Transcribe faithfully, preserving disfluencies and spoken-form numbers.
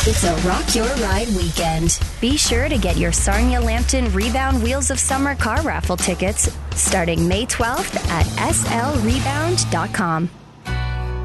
It's a Rock Your Ride weekend. Be sure to get your Sarnia Lambton Rebound Wheels of Summer car raffle tickets starting May twelfth at S L rebound dot com.